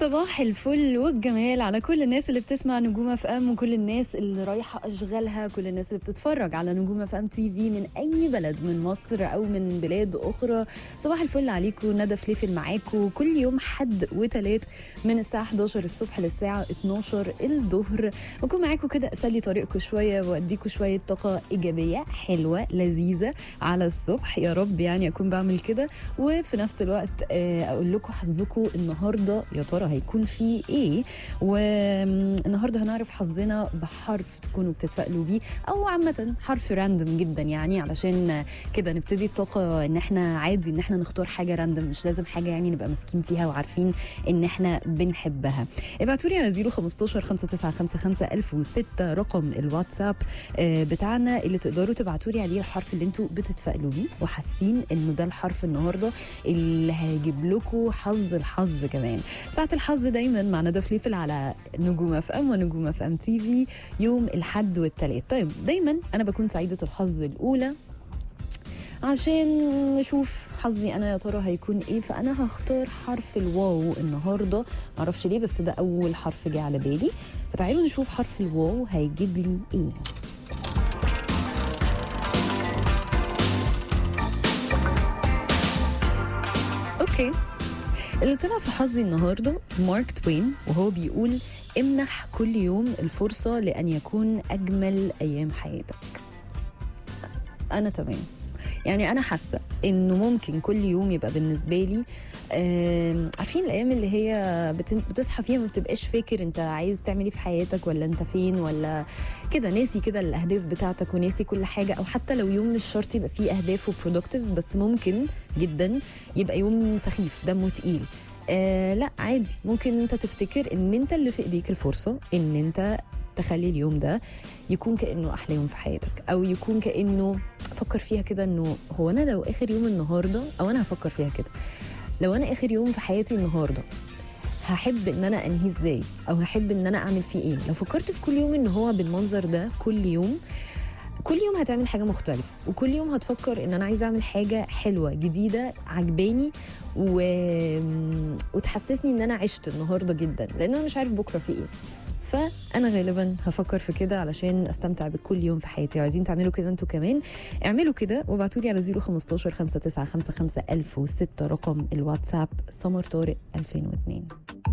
صباح الفل والجمال على كل الناس اللي بتسمع نجوم اف ام وكل الناس اللي رايحه اشغالها، كل الناس اللي بتتفرج على نجوم اف ام تي في من اي بلد من مصر او من بلاد اخرى. صباح الفل عليكم، ندى فليفل معاكم كل يوم حد وثلاث من الساعه 11 الصبح للساعه 12 الظهر. بكون معاكم كده اسلي طريقكم شويه واديكم شويه طاقه ايجابيه حلوه لذيذه على الصبح، يا رب يعني اكون بعمل كده. وفي نفس الوقت اقول لكم حظكم النهارده يا ترى هيكون فيه ايه. والنهارده هنعرف حظنا بحرف تكونوا بتتفائلوا بيه، او عامه حرف راندم جدا، يعني علشان كده نبتدي الطاقه ان احنا عادي ان احنا نختار حاجه راندم، مش لازم حاجه يعني نبقى ماسكين فيها وعارفين ان احنا بنحبها. ابعتوا لي على 015 5955 1006 رقم الواتساب بتاعنا اللي تقدروا تبعتوا لي عليه الحرف اللي انتوا بتتفائلوا بيه وحاسين انه ده الحرف النهارده اللي هيجيب لكم الحظ كمان. ساعة الحظ دايما مع ندى فليفل على نجوم اف ام ونجوم اف ام تي في يوم الحد والثلاث. طيب دايما انا بكون سعيدة الحظ الاولى عشان نشوف حظي انا يا ترى هيكون ايه. فانا هختار حرف الواو النهارده، معرفش ليه بس ده اول حرف جه على بالي. فتعالوا نشوف حرف الواو هيجيب لي ايه. اوكي، اللي طلع في حظي النهارده مارك توين، وهو بيقول امنح كل يوم الفرصة لأن يكون أجمل أيام حياتك. أنا تمام، يعني أنا حاسة إنه ممكن كل يوم يبقى بالنسبة لي عارفين الأيام اللي هي بتصحى فيها ما بتبقاش فاكر أنت عايز تعمل إيه في حياتك، ولا أنت فين، ولا كده ناسي كده الأهداف بتاعتك وناسي كل حاجة. أو حتى لو يوم مش شرط يبقى فيه أهداف وبرودكتيف، بس ممكن جدا يبقى يوم سخيف دمه تقيل. لا عادي، ممكن انت تفتكر ان انت اللي في ايديك الفرصة ان انت تخلي اليوم ده يكون كأنه احلى يوم في حياتك، او يكون كأنه فكر فيها كده انه هو انا لو اخر يوم النهاردة، او انا هفكر فيها كده لو انا اخر يوم في حياتي النهاردة هحب ان انا انهي ازاي، او هحب ان انا اعمل فيه ايه. لو فكرت في كل يوم ان هو بالمنظر ده كل يوم هتعمل حاجة مختلفة، وكل يوم هتفكر ان انا عايزة اعمل حاجة حلوة جديدة عجباني وتحسسني ان انا عشت النهاردة جدا، لان انا مش عارف بكرة في ايه. فانا غالبا هفكر في كده علشان استمتع بكل يوم في حياتي. وعايزين تعملوا كده انتوا كمان، اعملوا كده وابعتوا لي على 015 5955 1006 رقم الواتساب. سمر طارق 2002.